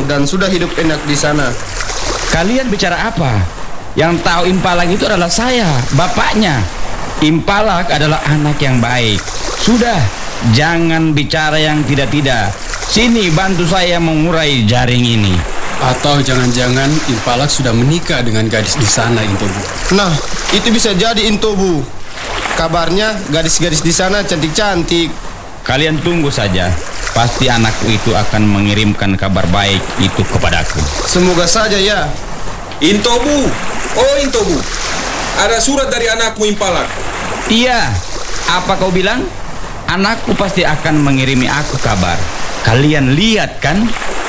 dan sudah hidup enak di sana. Kalian bicara apa? Yang tahu Impalak itu adalah saya, bapaknya. Impalak adalah anak yang baik. Sudah, jangan bicara yang tidak-tidak. Sini bantu saya mengurai jaring ini. Atau jangan-jangan Impalak sudah menikah dengan gadis di sana, Intobu. Nah, itu bisa jadi, Intobu. Kabarnya gadis-gadis di sana cantik-cantik. Kalian tunggu saja. Pasti anakku itu akan mengirimkan kabar baik itu kepadaku. Semoga saja ya. Intobu, oh Intobu, ada surat dari anakmu Impalak. Iya, apa kau bilang? Anakku pasti akan mengirimi aku kabar. Kalian lihat kan?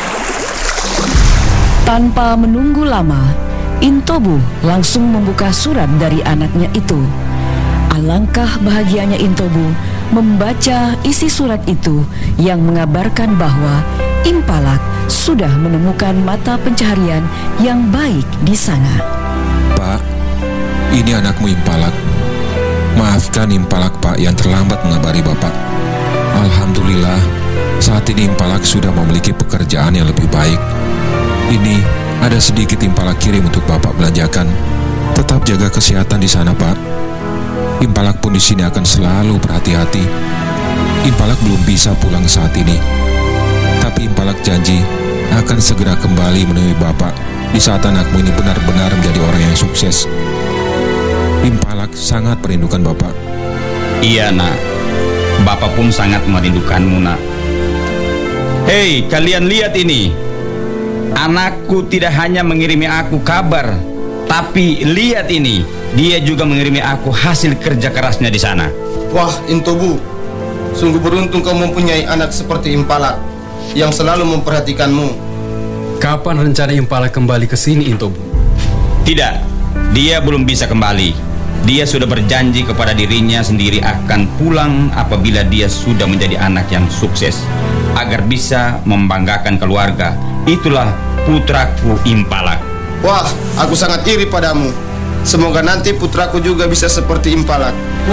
Tanpa menunggu lama, Intobu langsung membuka surat dari anaknya itu. Alangkah bahagianya Intobu membaca isi surat itu yang mengabarkan bahwa Impalak sudah menemukan mata pencaharian yang baik di sana. Pak, ini anakmu Impalak. Maafkan Impalak, Pak, yang terlambat mengabari Bapak. Alhamdulillah, saat ini Impalak sudah memiliki pekerjaan yang lebih baik. Ini ada sedikit Impalak kirim untuk Bapak belanjakan. Tetap jaga kesehatan di sana, Pak. Impalak pun di sini akan selalu berhati-hati. Impalak belum bisa pulang saat ini, tapi Impalak janji akan segera kembali menemui Bapak di saat anakmu ini benar-benar menjadi orang yang sukses. Impalak sangat merindukan Bapak. Iya, nak. Bapak pun sangat merindukanmu, nak. Hei, kalian lihat ini. Anakku tidak hanya mengirimi aku kabar, tapi lihat ini, dia juga mengirimi aku hasil kerja kerasnya di sana. Wah, Intobu, sungguh beruntung kau mempunyai anak seperti Impalak yang selalu memperhatikanmu. Kapan rencana Impalak kembali ke sini, Intobu? Tidak, dia belum bisa kembali. Dia sudah berjanji kepada dirinya sendiri akan pulang apabila dia sudah menjadi anak yang sukses, agar bisa membanggakan keluarga. Itulah putraku Impalak. Wah, aku sangat iri padamu. Semoga nanti putraku juga bisa seperti Impalak.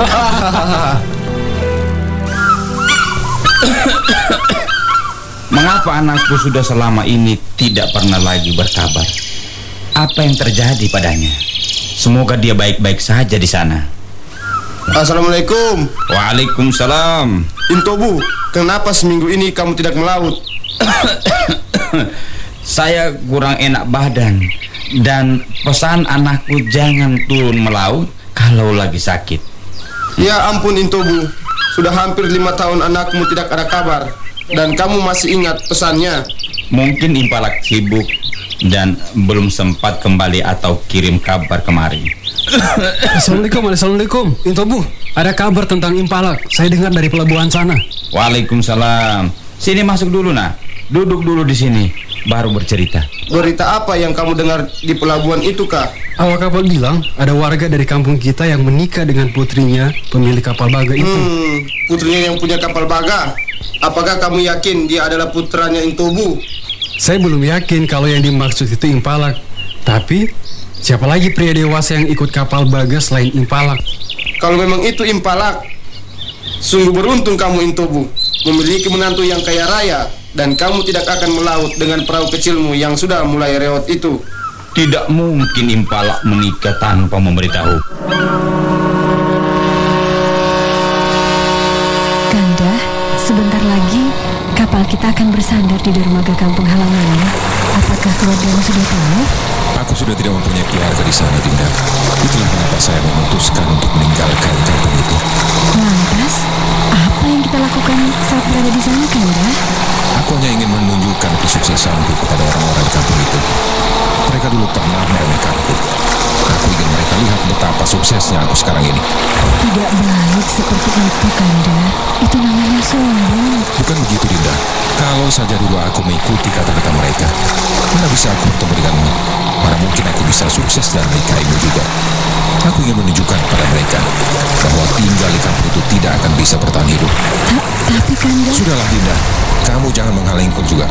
Mengapa anakku sudah selama ini tidak pernah lagi berkabar? Apa yang terjadi padanya? Semoga dia baik-baik saja di sana. Assalamualaikum. Waalaikumsalam. Intobu, kenapa seminggu ini kamu tidak melaut? Saya kurang enak badan dan pesan anakku jangan turun melaut kalau lagi sakit. Ya ampun Intobu, sudah hampir 5 tahun anakmu tidak ada kabar dan kamu masih ingat pesannya. Mungkin Impalak sibuk dan belum sempat kembali atau kirim kabar kemari. Assalamualaikum. Intobu, ada kabar tentang Impalak. Saya dengar dari pelabuhan sana. Waalaikumsalam. Sini masuk dulu, nak. Duduk dulu di sini, baru bercerita. Berita apa yang kamu dengar di pelabuhan itu, Kak? Awak kapal bilang ada warga dari kampung kita yang menikah dengan putrinya, pemilik kapal baga itu. Putrinya yang punya kapal baga. Apakah kamu yakin dia adalah putranya Intobu? Saya belum yakin kalau yang dimaksud itu Impalak. Tapi siapa lagi pria dewasa yang ikut kapal baga selain Impalak? Kalau memang itu Impalak, sungguh beruntung kamu Intobu, memiliki menantu yang kaya raya, dan kamu tidak akan melaut dengan perahu kecilmu yang sudah mulai reot itu. Tidak mungkin Impalak menikah tanpa memberitahu. Kanda, sebentar lagi kapal kita akan bersandar di dermaga kampung halamannya. Apakah keluargamu sudah tahu? Aku sudah tidak mempunyai keluarga di sana, Dinda. Itulah kenapa saya memutuskan untuk meninggalkan kampung itu. Lantas, apa yang kita lakukan saat berada di sana, Kanda? Aku hanya ingin menunjukkan kesuksesanku kepada orang-orang di kampung itu. Mereka dulu pernah meremehkanku. Aku ingin mereka lihat betapa suksesnya aku sekarang ini. Tidak baik seperti itu, Kanda. Itu namanya sombong. Bukan begitu, Dinda. Kalau saja dulu aku mengikuti kata-kata mereka, mana bisa aku bertemu denganmu? Mana mungkin aku bisa sukses dan menikahimu juga? Aku ingin menunjukkan kepada mereka bahwa tinggal di kampung itu tidak akan bisa bertahan hidup. Tapi Kanda... Sudahlah, Dinda. Kamu jangan menghalangiku juga.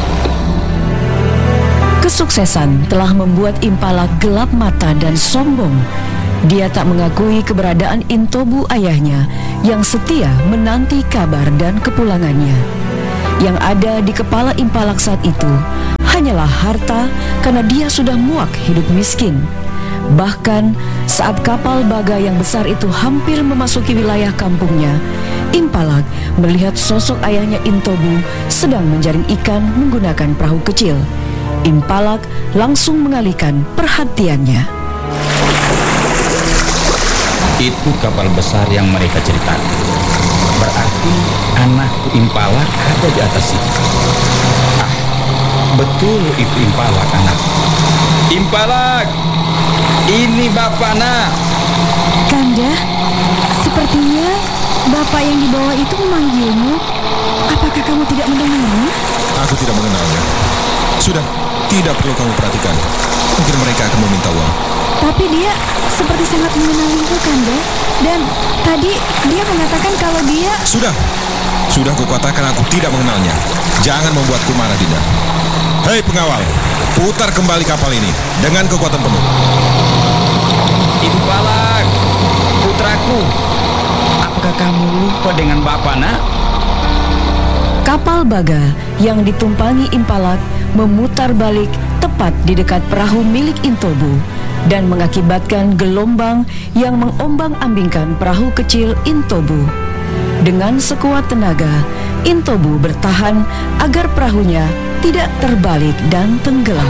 Kesuksesan telah membuat Impalak gelap mata dan sombong. Dia tak mengakui keberadaan Intobu ayahnya yang setia menanti kabar dan kepulangannya. Yang ada di kepala Impalak saat itu hanyalah harta karena dia sudah muak hidup miskin. Bahkan saat kapal Baga yang besar itu hampir memasuki wilayah kampungnya, Impalak melihat sosok ayahnya Intobu sedang menjaring ikan menggunakan perahu kecil. Impalak langsung mengalihkan perhatiannya. Itu kapal besar yang mereka ceritakan. Berarti anakku Impalak ada di atas itu. Ah, betul itu Impalak anak. Impalak, ini bapak nak. Kanda, sepertinya bapak yang di bawah itu memanggilmu. Apakah kamu tidak mendengarnya? Aku tidak mengenalnya. Sudah, tidak perlu kamu perhatikan. Mungkin mereka akan meminta uang. Tapi dia seperti sangat mengenalimu, Kanda. Dan tadi dia mengatakan kalau dia... Sudah kukatakan aku tidak mengenalnya. Jangan membuatku marah, Dinda. Hei pengawal, putar kembali kapal ini dengan kekuatan penuh. Impalak, putraku. Apakah kamu lupa dengan bapak nak? Kapal Baga yang ditumpangi Impalak memutar balik tepat di dekat perahu milik Intobu dan mengakibatkan gelombang yang mengombang-ambingkan perahu kecil Intobu. Dengan sekuat tenaga, Intobu bertahan agar perahunya tidak terbalik dan tenggelam.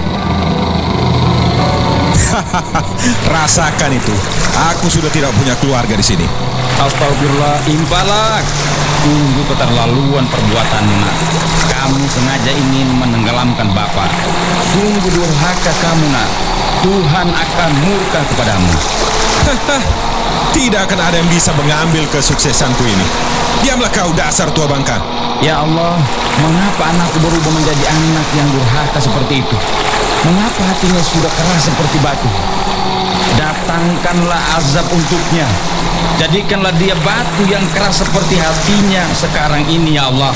Rasakan itu. Aku sudah tidak punya keluarga di sini. Astagfirullah, Impalak. Tunggu keterlaluan perbuatanmu nak. Kamu sengaja ingin menenggelamkan bapak. Sungguh durhaka kamu nak. Tuhan akan murka kepadamu. Tidak akan ada yang bisa mengambil kesuksesanku ini. Diamlah kau, dasar tua bangka. Ya Allah, mengapa anakku berubah menjadi anak yang durhaka seperti itu? Mengapa hatinya sudah keras seperti batu? Datangkanlah azab untuknya. Jadikanlah dia batu yang keras seperti hatinya sekarang ini, ya Allah.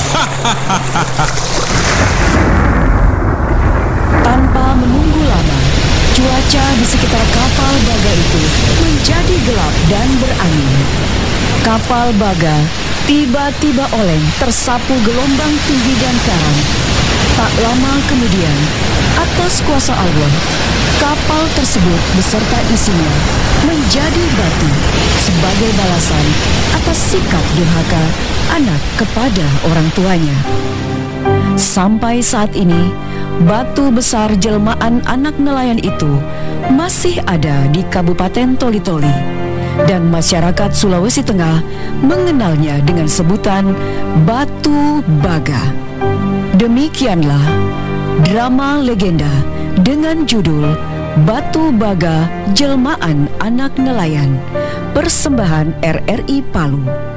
Tanpa menunggu lama, cuaca di sekitar kapal Baga itu menjadi gelap dan berangin. Kapal Baga tiba-tiba oleng tersapu gelombang tinggi dan karang. Tak lama kemudian, atas kuasa Allah, kapal tersebut beserta isinya menjadi batu sebagai balasan atas sikap durhaka anak kepada orang tuanya. Sampai saat ini, batu besar jelmaan anak nelayan itu masih ada di Kabupaten Toli-Toli, dan masyarakat Sulawesi Tengah mengenalnya dengan sebutan Batu Baga. Demikianlah drama legenda dengan judul Batu Baga Jelmaan Anak Nelayan, persembahan RRI Palu.